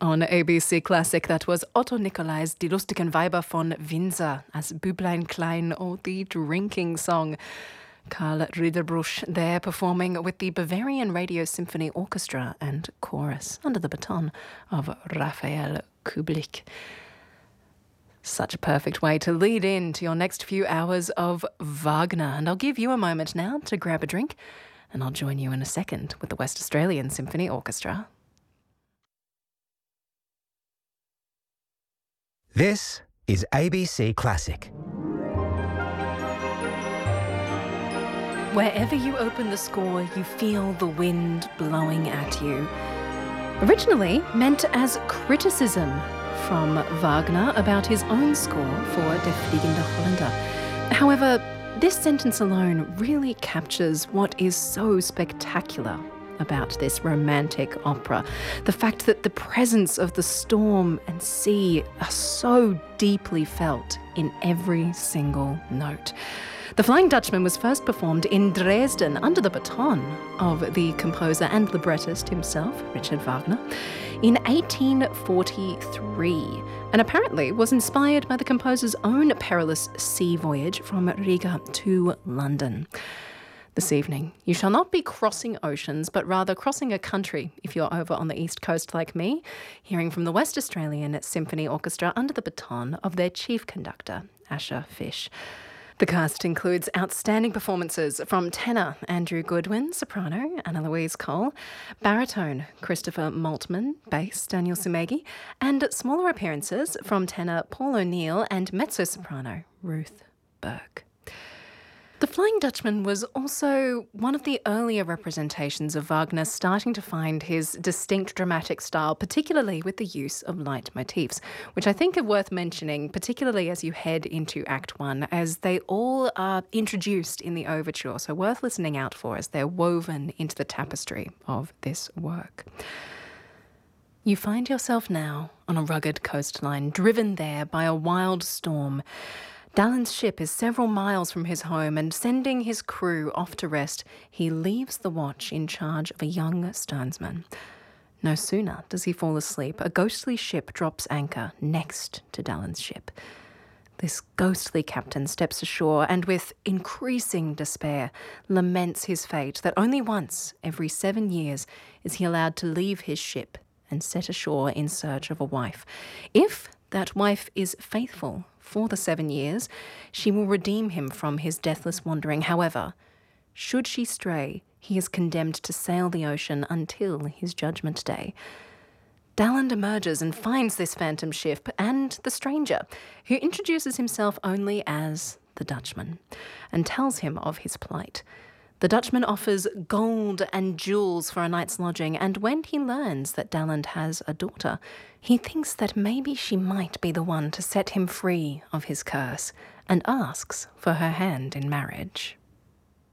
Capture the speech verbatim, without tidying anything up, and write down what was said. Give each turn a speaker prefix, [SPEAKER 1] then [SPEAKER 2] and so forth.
[SPEAKER 1] On A B C Classic, that was Otto Nicolai's Die lustigen Weiber von Windsor as Büblein Klein, or the drinking song. Karl Riederbruch there performing with the Bavarian Radio Symphony Orchestra and Chorus under the baton of Raphael Kubelik. Such a perfect way to lead into your next few hours of Wagner. And I'll give you a moment now to grab a drink, and I'll join you in a second with the West Australian Symphony Orchestra.
[SPEAKER 2] This is A B C Classic.
[SPEAKER 1] Wherever you open the score, you feel the wind blowing at you. Originally meant as criticism from Wagner about his own score for Der Fliegende Holländer. However, this sentence alone really captures what is so spectacular about this romantic opera. The fact that the presence of the storm and sea are so deeply felt in every single note. The Flying Dutchman was first performed in Dresden under the baton of the composer and librettist himself, Richard Wagner, in eighteen forty-three, and apparently was inspired by the composer's own perilous sea voyage from Riga to London. This evening, you shall not be crossing oceans, but rather crossing a country if you're over on the east coast like me, hearing from the West Australian Symphony Orchestra under the baton of their chief conductor, Asher Fish. The cast includes outstanding performances from tenor Andrew Goodwin, soprano Anna Louise Cole, baritone Christopher Maltman, bass Daniel Sumegi, and smaller appearances from tenor Paul O'Neill and mezzo-soprano Ruth Burke. The Flying Dutchman was also one of the earlier representations of Wagner starting to find his distinct dramatic style, particularly with the use of leitmotifs, which I think are worth mentioning, particularly as you head into Act One, as they all are introduced in the overture, so worth listening out for as they're woven into the tapestry of this work. You find yourself now on a rugged coastline, driven there by a wild storm. Dallen's ship is several miles from his home, and sending his crew off to rest, he leaves the watch in charge of a young steersman. No sooner does he fall asleep, a ghostly ship drops anchor next to Dallen's ship. This ghostly captain steps ashore and, with increasing despair, laments his fate that only once every seven years is he allowed to leave his ship and set ashore in search of a wife. If that wife is faithful for the seven years, she will redeem him from his deathless wandering. However, should she stray, he is condemned to sail the ocean until his judgment day. Dallen emerges and finds this phantom ship and the stranger, who introduces himself only as the Dutchman and tells him of his plight. The Dutchman offers gold and jewels for a night's lodging, and when he learns that Dallen has a daughter, he thinks that maybe she might be the one to set him free of his curse, and asks for her hand in marriage.